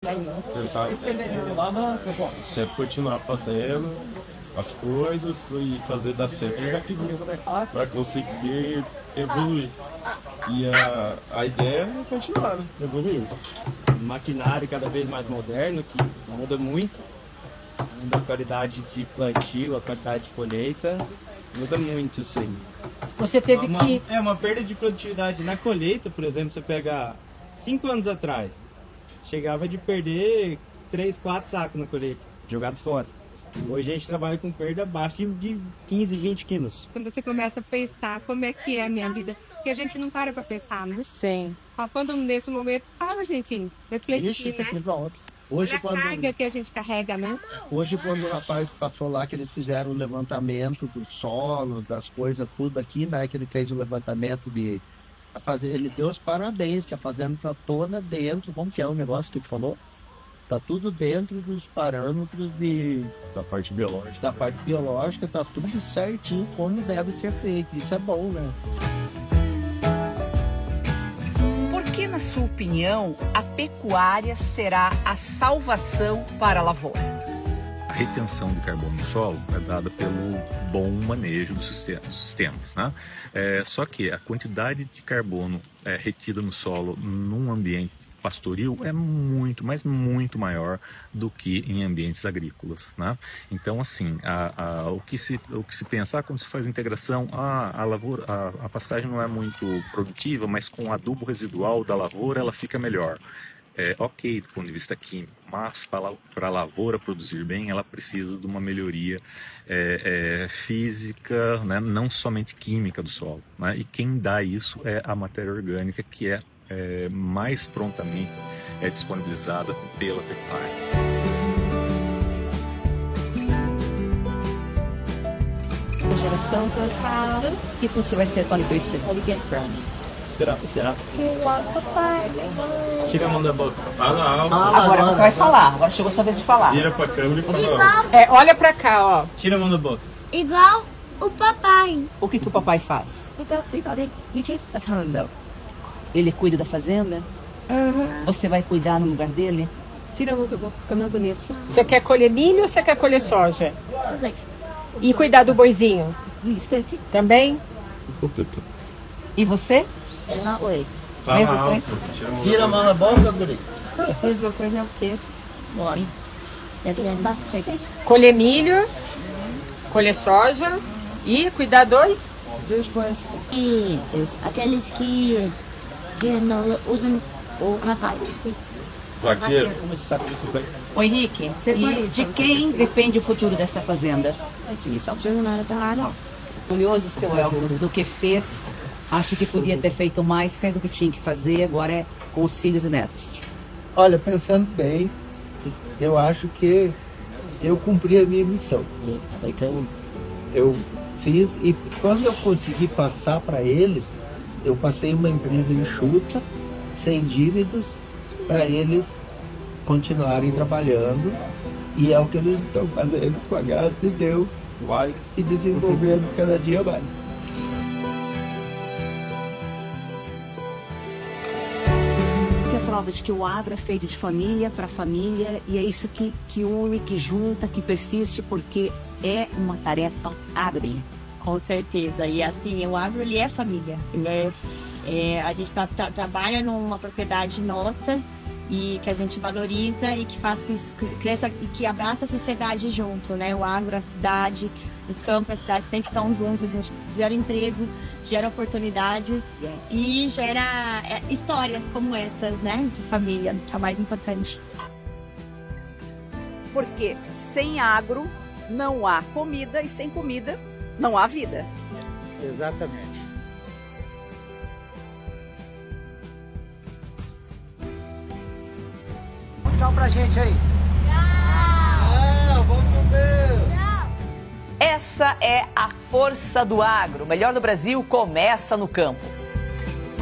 Você continuar fazendo as coisas e fazer dar certo para conseguir evoluir. E a ideia é continuar, né? Evoluir. Maquinário cada vez mais moderno, que muda muito. Muda a qualidade de plantio, a qualidade de colheita. Muda muito isso aí. Você teve que... É uma perda de produtividade na colheita, por exemplo, você pega 5 anos atrás, chegava de perder 3, 4 sacos na colheita, jogados fora. Hoje a gente trabalha com perda abaixo de 15, 20 quilos. Quando você começa a pensar como é que é a minha vida, porque a gente não para pra pensar, né? Sim. Quando nesse momento, gente, refletir, Isso né? aqui volta. Hoje, Olha a carga que a gente carrega, né? Hoje, quando o rapaz passou lá, que eles fizeram o levantamento do solo, das coisas, tudo aqui, né? Que ele fez o levantamento de fazer, ele deu os parabéns, que a fazenda está toda dentro, como que é o negócio que ele falou? Está tudo dentro dos parâmetros Da parte biológica. Está tudo certinho como deve ser feito. Isso é bom, né? Por que, na sua opinião, a pecuária será a salvação para a lavoura? A retenção de carbono no solo é dada pelo bom manejo dos sistemas, né? Só que a quantidade de carbono retida no solo num ambiente pastoril é muito, mas muito maior do que em ambientes agrícolas, né? Então, assim, o que se pensa quando se faz integração, a lavoura, a pastagem não é muito produtiva, mas com o adubo residual da lavoura ela fica melhor. Ok, do ponto de vista químico, mas para a lavoura produzir bem, ela precisa de uma melhoria física, né? Não somente química do solo, né? E quem dá isso é a matéria orgânica, que é mais prontamente disponibilizada pela pecuária. Geração plantada, que você vai ser quando você Será? Tira a mão da boca. Fala alto. Agora você vai falar. Agora chegou a sua vez de falar. Vira pra câmera e fala alto. Olha pra cá, ó. Tira a mão da boca. Igual o papai. O que o papai faz? Ele cuida da fazenda? Você vai cuidar no lugar dele? Tira a mão da boca, fica mais bonito. Você quer colher milho ou você quer colher soja? E cuidar do boizinho? Também? E você? Fala Mesma alto. coisa? Tira a mão da boca, guri. Mesma coisa é o quê? Colher milho, colher soja e cuidar duas coisas. E aqueles que não usam o café. Vaqueiro. Ô Henrique, e de quem depende o futuro dessa fazenda? Curioso, seu Elvio, do que fez, acha que podia ter feito mais, fez o que tinha que fazer, agora é com os filhos e netos. Olha, pensando bem, eu acho que eu cumpri a minha missão. Então, eu fiz, e quando eu consegui passar para eles, eu passei uma empresa enxuta, sem dívidas, para eles continuarem trabalhando, e é o que eles estão fazendo com a graça de Deus, vai se desenvolvendo cada dia mais. Prova de que o agro é feito de família para família, e é isso que une, que junta, que persiste, porque é uma tarefa árdua. Com certeza, e assim, o agro ele é família, né? A gente trabalha numa propriedade nossa e que a gente valoriza e que faz que isso cresça e que abraça a sociedade junto, né? O agro, a cidade, o campo e a cidade sempre estão juntos, a gente gera emprego, gera oportunidades e gera histórias como essas, né? De família, que é o mais importante. Porque sem agro não há comida, e sem comida não há vida. Exatamente. Tchau pra gente aí. Tchau. Vamos com Deus. Essa é a força do agro. O melhor do Brasil começa no campo.